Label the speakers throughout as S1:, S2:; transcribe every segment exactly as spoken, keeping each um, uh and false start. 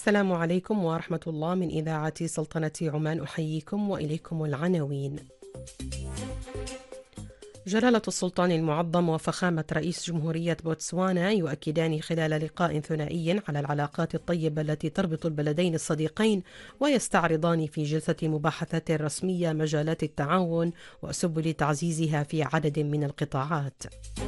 S1: السلام عليكم ورحمة الله من إذاعة سلطنة عمان، أحييكم وإليكم العناوين. جلالة السلطان المعظم وفخامة رئيس جمهورية بوتسوانا يؤكدان خلال لقاء ثنائي على العلاقات الطيبة التي تربط البلدين الصديقين، ويستعرضان في جلسة مباحثات رسمية مجالات التعاون وسبل تعزيزها في عدد من القطاعات.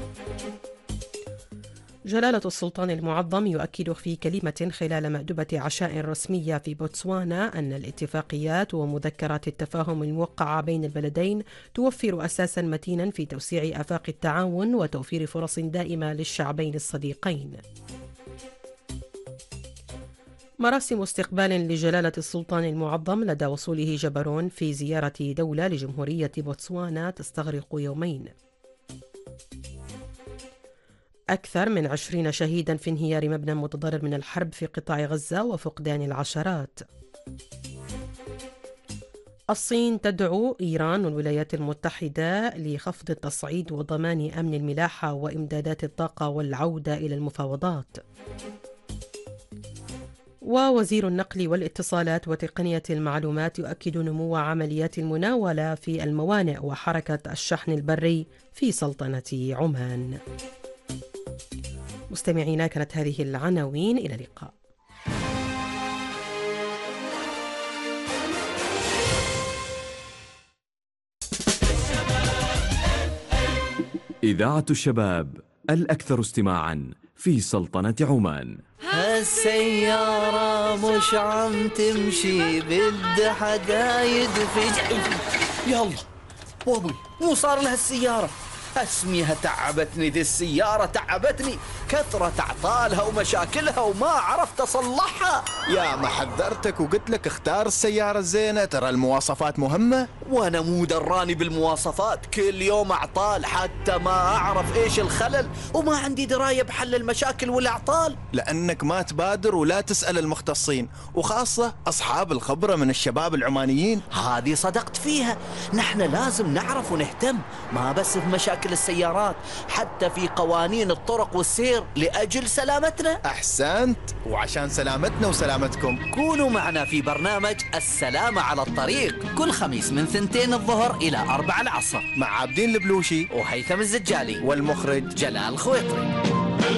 S1: جلالة السلطان المعظم يؤكد في كلمة خلال مأدبة عشاء رسمية في بوتسوانا أن الاتفاقيات ومذكرات التفاهم الموقعة بين البلدين توفر أساسا متينا في توسيع آفاق التعاون وتوفير فرص دائمة للشعبين الصديقين. مراسم استقبال لجلالة السلطان المعظم لدى وصوله جبرون في زيارة دولة لجمهورية بوتسوانا تستغرق يومين. أكثر من عشرين شهيدا في انهيار مبنى متضرر من الحرب في قطاع غزة وفقدان العشرات. الصين تدعو إيران والولايات المتحدة لخفض التصعيد وضمان أمن الملاحة وإمدادات الطاقة والعودة إلى المفاوضات. ووزير النقل والاتصالات وتقنية المعلومات يؤكد نمو عمليات المناولة في الموانئ وحركة الشحن البري في سلطنة عمان. مستمعينا، كانت هذه العناوين، إلى اللقاء.
S2: إذاعة الشباب الأكثر استماعاً في سلطنة عمان.
S3: هالسيارة مش عم تمشي، بدها حدايد في يلا بابي، مو صار لها السيارة. اسميها تعبتني ذي السيارة، تعبتني كثرة اعطالها ومشاكلها وما عرفت اصلحها.
S4: يا ما حذرتك وقلت لك اختار السيارة الزينة، ترى المواصفات مهمة.
S3: وانا مو دراني بالمواصفات، كل يوم اعطال حتى ما اعرف ايش الخلل، وما عندي دراية بحل المشاكل والاعطال.
S4: لانك ما تبادر ولا تسأل المختصين، وخاصة اصحاب الخبرة من الشباب العمانيين.
S3: هذه صدقت فيها، نحن لازم نعرف ونهتم، ما بس في مشاكل السيارات، حتى في قوانين الطرق والسير لأجل سلامتنا.
S4: أحسنت، وعشان سلامتنا وسلامتكم
S3: كونوا معنا في برنامج السلامة على الطريق كل خميس من ثنتين الظهر إلى أربع العصر
S4: مع عابدين البلوشي
S3: وهيثم الزجالي
S4: والمخرج
S3: جلال خويطري.